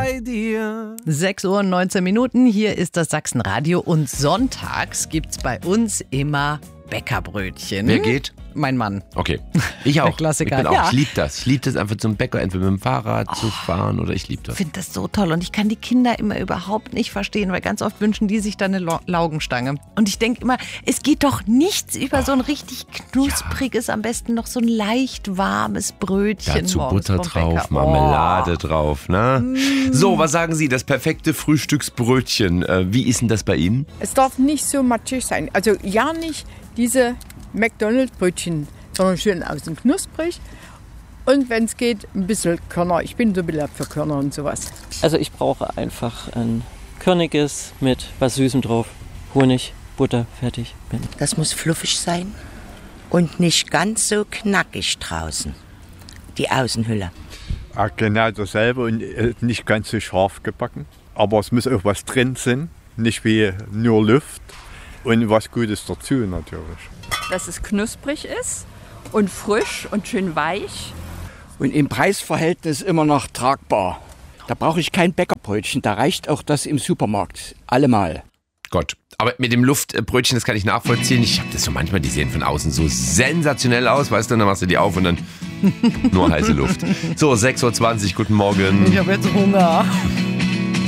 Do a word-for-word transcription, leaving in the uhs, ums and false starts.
bei dir. sechs Uhr und neunzehn Minuten, hier ist das Sachsenradio und sonntags gibt's bei uns immer Bäckerbrötchen. Wer geht? Mein Mann. Okay, ich auch. Der Klassiker. Ich, bin auch. Ja. Ich liebe das. Ich liebe das einfach zum Bäcker, entweder mit dem Fahrrad oh, zu fahren oder ich liebe das. Ich finde das so toll und ich kann die Kinder immer überhaupt nicht verstehen, weil ganz oft wünschen die sich dann eine Laugenstange. Und ich denke immer, es geht doch nichts über oh, so ein richtig knuspriges, ja. am besten noch so ein leicht warmes Brötchen. Dazu Butter drauf, Marmelade oh. drauf. Ne? Mm. So, was sagen Sie, das perfekte Frühstücksbrötchen, äh, wie ist denn das bei Ihnen? Es darf nicht so matschig sein, also ja nicht diese McDonald's-Brötchen, sondern schön außen knusprig und wenn es geht, ein bisschen Körner. Ich bin so beliebt für Körner und sowas. Also ich brauche einfach ein körniges mit was Süßem drauf. Honig, Butter, fertig. Bin. Das muss fluffig sein und nicht ganz so knackig draußen, die Außenhülle. Ja, genau dasselbe und nicht ganz so scharf gebacken. Aber es muss auch was drin sein, nicht wie nur Luft und was Gutes dazu natürlich. Dass es knusprig ist und frisch und schön weich. Und im Preisverhältnis immer noch tragbar. Da brauche ich kein Bäckerbrötchen, da reicht auch das im Supermarkt. Allemal. Gott, aber mit dem Luftbrötchen, das kann ich nachvollziehen. Ich habe das so manchmal, die sehen von außen so sensationell aus, weißt du, dann machst du die auf und dann nur heiße Luft. So, sechs Uhr zwanzig, guten Morgen. Ich habe jetzt Hunger.